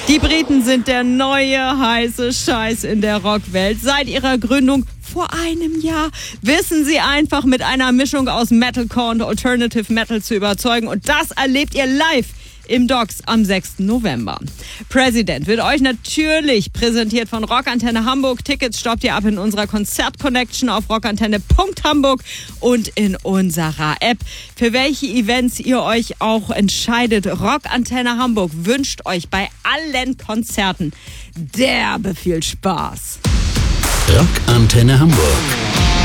Die Briten sind der neue heiße Scheiß in der Rockwelt. Seit ihrer Gründung vor einem Jahr wissen sie einfach mit einer Mischung aus Metalcore und Alternative Metal zu überzeugen. Und das erlebt ihr live im Docks am 6. November. President wird euch natürlich präsentiert von Rockantenne Hamburg. Tickets stoppt ihr ab in unserer Konzert-Connection auf rockantenne.hamburg und in unserer App. Für welche Events ihr euch auch entscheidet, Rockantenne Hamburg wünscht euch bei allen Konzerten derbe viel Spaß. Rockantenne Hamburg.